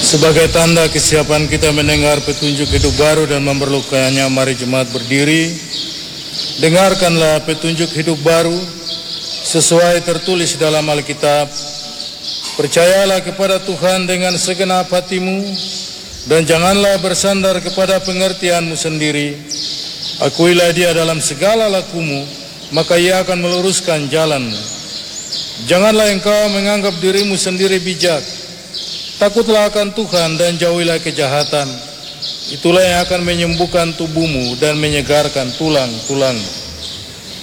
Sebagai tanda kesiapan kita mendengar petunjuk hidup baru dan memerlukannya, mari jemaat berdiri. Dengarkanlah petunjuk hidup baru sesuai tertulis dalam Alkitab. Percayalah kepada Tuhan dengan segenap hatimu dan janganlah bersandar kepada pengertianmu sendiri. Akuilah Dia dalam segala lakumu, maka Ia akan meluruskan jalanmu. Janganlah engkau menganggap dirimu sendiri bijak. Takutlah akan Tuhan dan jauhilah kejahatan. Itulah yang akan menyembuhkan tubuhmu dan menyegarkan tulang-tulangmu.